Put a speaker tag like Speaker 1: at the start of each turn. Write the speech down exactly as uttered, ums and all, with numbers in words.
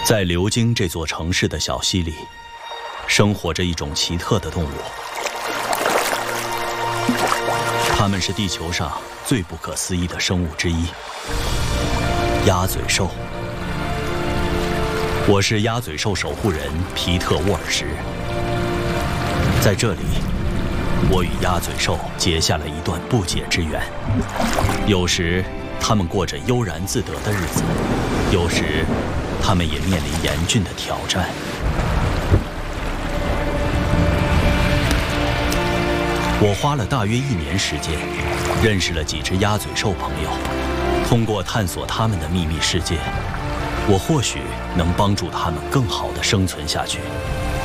Speaker 1: 在流经这座城市的小溪里，生活着一种奇特的动物，它们是地球上最不可思议的生物之一——鸭嘴兽。我是鸭嘴兽守护人皮特·沃尔什，在这里，我与鸭嘴兽结下了一段不解之缘。有时，它们过着悠然自得的日子；有时，它们也面临严峻的挑战。我花了大约一年时间，认识了几只鸭嘴兽朋友。通过探索它们的秘密世界，我或许能帮助它们更好地生存下去。